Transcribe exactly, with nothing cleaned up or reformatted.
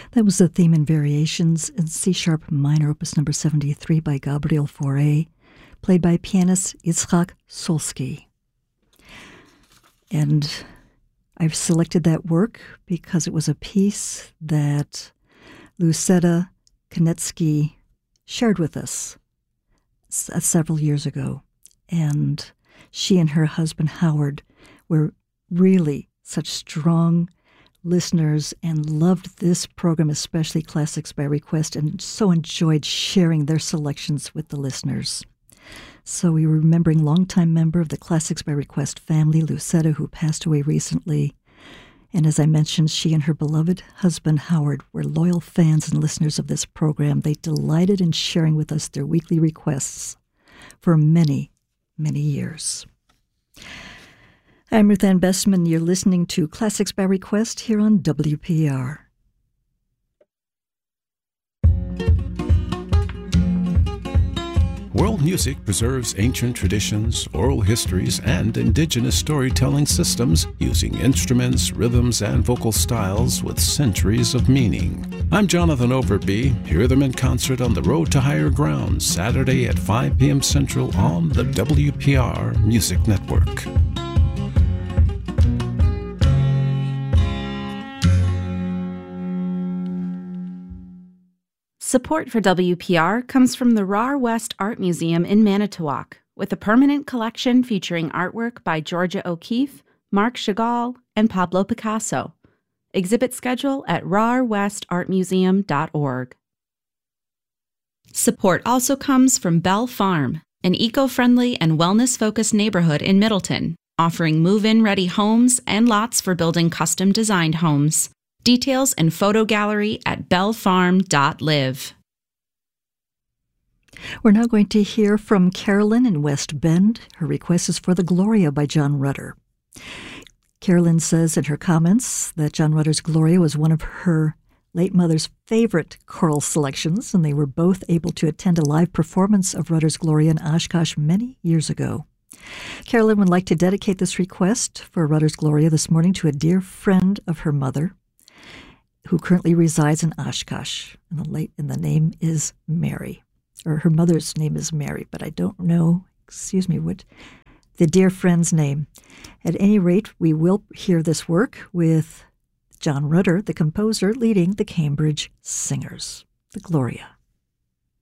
That was the theme and variations in C-sharp minor, opus number seventy-three by Gabriel Fauré, played by pianist Yitzhak Solsky. And I've selected that work because it was a piece that Lucetta Konetsky shared with us s- several years ago. And she and her husband Howard were really such strong listeners and loved this program, especially Classics by Request, and so enjoyed sharing their selections with the listeners. So we were remembering longtime member of the Classics by Request family, Lucetta, who passed away recently. And as I mentioned, she and her beloved husband, Howard, were loyal fans and listeners of this program. They delighted in sharing with us their weekly requests for many, many years. I'm Ruth Ann Bestman. You're listening to Classics by Request here on W P R. World music preserves ancient traditions, oral histories, and indigenous storytelling systems using instruments, rhythms, and vocal styles with centuries of meaning. I'm Jonathan Overby. Hear them in concert on the Road to Higher Ground, Saturday at five p.m. Central on the W P R Music Network. Support for W P R comes from the R A R West Art Museum in Manitowoc, with a permanent collection featuring artwork by Georgia O'Keeffe, Marc Chagall, and Pablo Picasso. Exhibit schedule at r a r west art museum dot org. Support also comes from Bell Farm, an eco-friendly and wellness-focused neighborhood in Middleton, offering move-in ready homes and lots for building custom-designed homes. Details and photo gallery at bell farm dot live. We're now going to hear from Carolyn in West Bend. Her request is for The Gloria by John Rutter. Carolyn says in her comments that John Rutter's Gloria was one of her late mother's favorite choral selections, and they were both able to attend a live performance of Rutter's Gloria in Oshkosh many years ago. Carolyn would like to dedicate this request for Rutter's Gloria this morning to a dear friend of her mother, who currently resides in Oshkosh, and the late and the name is Mary, or her mother's name is Mary, but I don't know, excuse me, what the dear friend's name. At any rate, we will hear this work with John Rutter, the composer, leading the Cambridge Singers, the Gloria.